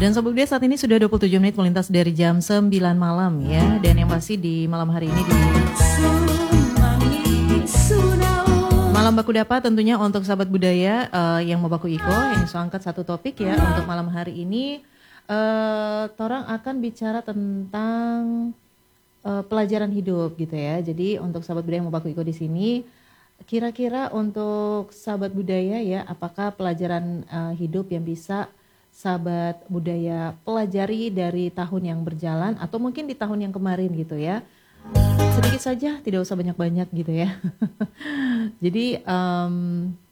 dan Sobat Budaya saat ini sudah 27 menit melintas dari jam 9 malam ya. Dan yang pasti di malam hari ini di Malam Baku Dapat tentunya untuk Sahabat Budaya yang mau baku iko, yang saya angkat satu topik ya untuk malam hari ini. Torang akan bicara tentang pelajaran hidup gitu ya. Jadi untuk Sahabat Budaya yang mau baku iko di sini, kira-kira untuk Sahabat Budaya ya, apakah pelajaran hidup yang bisa Sahabat Budaya pelajari dari tahun yang berjalan atau mungkin di tahun yang kemarin gitu ya. Sedikit saja, tidak usah banyak-banyak gitu ya. Jadi